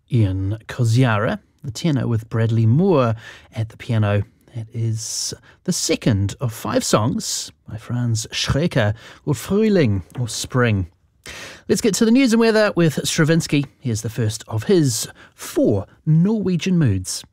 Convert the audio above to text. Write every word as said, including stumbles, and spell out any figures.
Ian Koziara, the tenor, with Bradley Moore at the piano. That is the second of five songs by Franz Schreker, called Frühling, or Spring. Let's get to the news and weather with Stravinsky. Here's the first of his four Norwegian moods.